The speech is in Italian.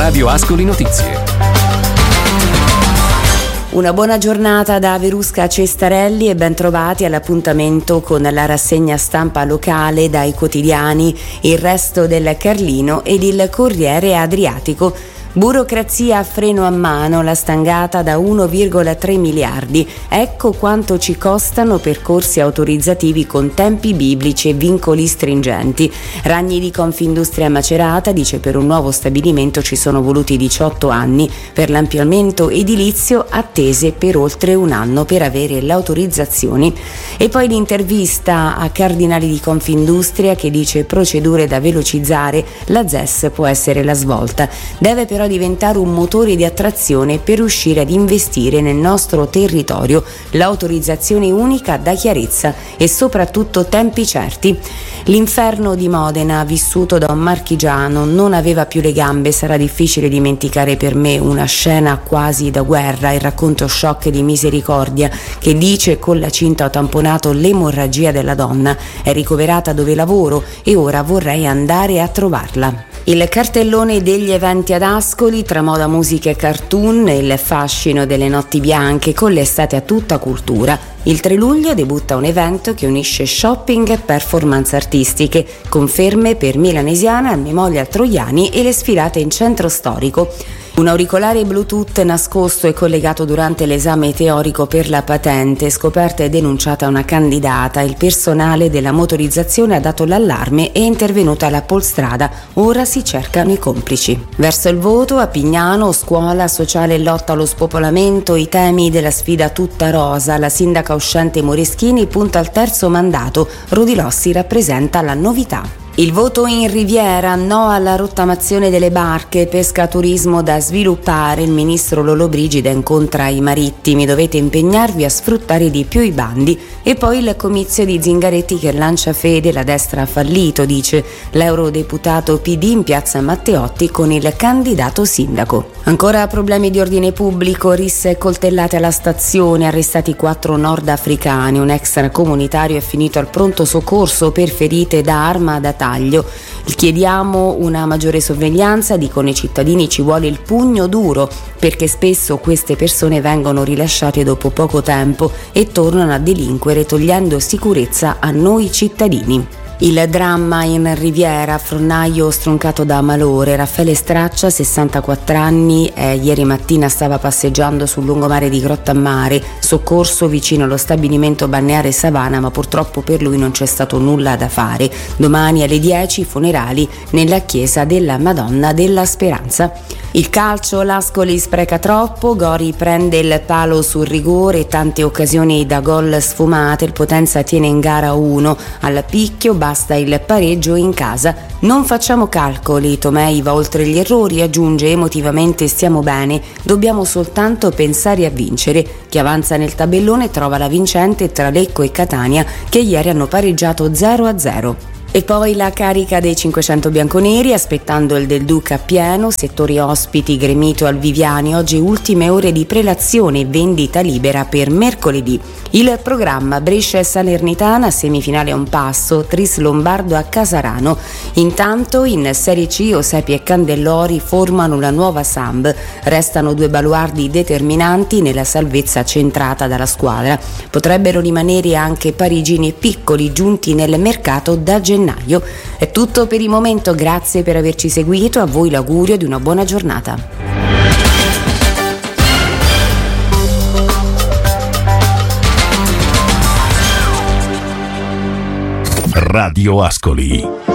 Radio Ascoli Notizie. Una buona giornata da Verusca Cestarelli e ben trovati all'appuntamento con la rassegna stampa locale dai quotidiani Il Resto del Carlino ed il Corriere Adriatico. Burocrazia a freno a mano, la stangata da 1,3 miliardi. Ecco quanto ci costano percorsi autorizzativi con tempi biblici e vincoli stringenti. Ragni di Confindustria Macerata dice per un nuovo stabilimento ci sono voluti 18 anni, per l'ampliamento edilizio attese per oltre un anno per avere l'autorizzazione. E poi l'intervista a Cardinali di Confindustria che dice procedure da velocizzare, la ZES può essere la svolta. Deve però diventare un motore di attrazione per riuscire ad investire nel nostro territorio. L'autorizzazione unica dà chiarezza e soprattutto tempi certi. L'inferno di Modena, vissuto da un marchigiano, non aveva più le gambe. Sarà difficile dimenticare per me una scena quasi da guerra, il racconto shock di Misericordia che dice: con la cinta ho tamponato l'emorragia della donna, è ricoverata dove lavoro e ora vorrei andare a trovarla. Il cartellone degli eventi ad Ascoli, tra moda, musica e cartoon, il fascino delle notti bianche con l'estate a tutta cultura. Il 3 luglio debutta un evento che unisce shopping e performance artistiche, conferme per Milanesiana al Memorial Troiani e le sfilate in centro storico. Un auricolare Bluetooth nascosto e collegato durante l'esame teorico per la patente, scoperta e denunciata una candidata. Il personale della motorizzazione ha dato l'allarme e è intervenuta la Polstrada. Ora si cercano i complici. Verso il voto, a Pignano, scuola, sociale e lotta allo spopolamento, i temi della sfida tutta rosa. La sindaca uscente Moreschini punta al terzo mandato. Rodilossi rappresenta la novità. Il voto in Riviera, no alla rottamazione delle barche, pescaturismo da sviluppare. Il ministro Lollobrigida incontra i marittimi, dovete impegnarvi a sfruttare di più i bandi. E poi il comizio di Zingaretti che lancia fede, la destra ha fallito, dice l'eurodeputato PD in piazza Matteotti con il candidato sindaco. Ancora problemi di ordine pubblico, risse e coltellate alla stazione, arrestati 4 nordafricani, un extracomunitario è finito al pronto soccorso per ferite da arma da taglio. Chiediamo una maggiore sorveglianza, dicono i cittadini, ci vuole il pugno duro perché spesso queste persone vengono rilasciate dopo poco tempo e tornano a delinquere togliendo sicurezza a noi cittadini. Il dramma in Riviera, fornaio stroncato da malore. Raffaele Straccia, 64 anni, ieri mattina stava passeggiando sul lungomare di Grottammare, soccorso vicino allo stabilimento balneare Savana, ma purtroppo per lui non c'è stato nulla da fare. Domani alle 10 i funerali nella chiesa della Madonna della Speranza. Il calcio, l'Ascoli spreca troppo, Gori prende il palo sul rigore, tante occasioni da gol sfumate, il Potenza tiene in gara 1, al picchio basta il pareggio in casa. Non facciamo calcoli, Tomei va oltre gli errori, aggiunge emotivamente stiamo bene, dobbiamo soltanto pensare a vincere. Chi avanza nel tabellone trova la vincente tra Lecco e Catania che ieri hanno pareggiato 0-0. E poi la carica dei 500 bianconeri, aspettando il del Duca pieno, settori ospiti Gremito al Viviani, oggi ultime ore di prelazione e vendita libera per mercoledì. Il programma Brescia e Salernitana, semifinale a un passo, Tris Lombardo a Casarano. Intanto in Serie C Osepi e Candellori formano la nuova Samb, restano 2 baluardi determinanti nella salvezza centrata dalla squadra. Potrebbero rimanere anche parigini e piccoli giunti nel mercato da gennaio. È tutto per il momento, grazie per averci seguito, a voi l'augurio di una buona giornata. Radio Ascoli.